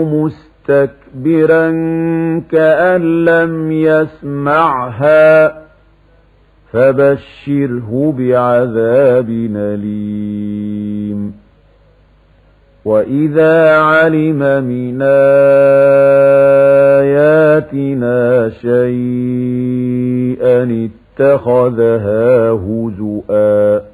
مستكبرا كأن لم يسمعها فبشره بعذاب أليم. وإذا علم من آياتنا شيئا اتخذها هزؤا